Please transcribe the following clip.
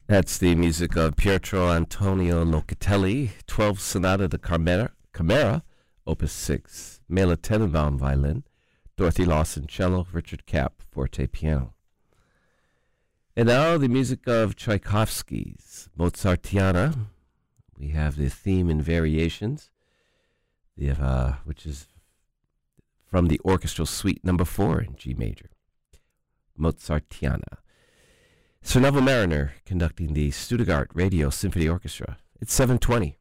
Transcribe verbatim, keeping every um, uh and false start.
That's the music of Pietro Antonio Locatelli, twelfth Sonata da Camera, Camera Opus six, Mela Tenenbaum violin, Dorothy Lawson cello, Richard Kapp forte piano. And now the music of Tchaikovsky's Mozartiana. We have the theme and variations, the, uh, which is from the orchestral suite number four in G major. Mozartiana. Sir Neville Mariner conducting the Stuttgart Radio Symphony Orchestra. It's seven twenty.